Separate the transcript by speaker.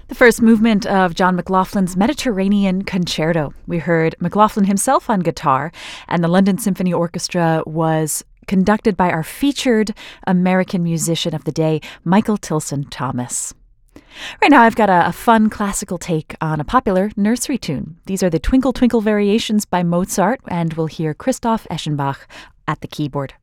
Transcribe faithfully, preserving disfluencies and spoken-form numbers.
Speaker 1: The first movement of John McLaughlin's Mediterranean Concerto. We heard McLaughlin himself on guitar, and the London Symphony Orchestra was conducted by our featured American musician of the day, Michael Tilson Thomas. Right now, I've got a, a fun classical take on a popular nursery tune. These are the Twinkle Twinkle Variations by Mozart, and we'll hear Christoph Eschenbach at the keyboard.